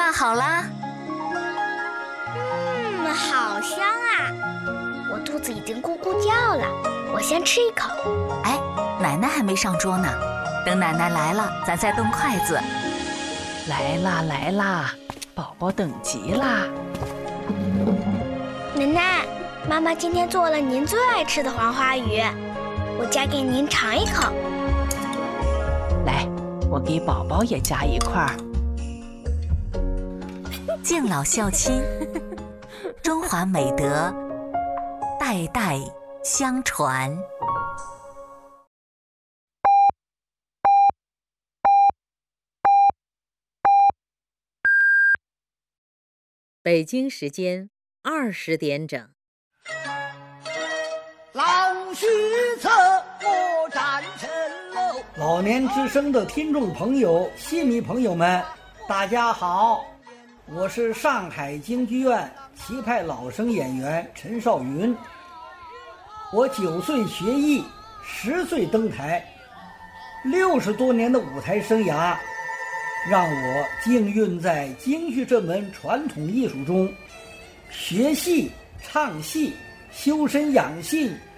炸好啦。 好香啊！我肚子已经咕咕叫了，我先吃一口。 哎，奶奶还没上桌呢，等奶奶来了，咱再动筷子。 来啦来啦，宝宝等急啦！ 奶奶，妈妈今天做了您最爱吃的黄花鱼，我夹给您尝一口。 来，我给宝宝也夹一块儿。 敬老孝亲，中华美德代代相传。 北京时间20点整。 老许策，我赞成喽。 老年之声的听众朋友、戏迷朋友们，大家好，我是上海京剧院旗派老生演员陈少云。我9岁学艺，10岁登台，60多年的舞台生涯，让我浸润在京剧这门传统艺术中，学戏、唱戏、修身养性、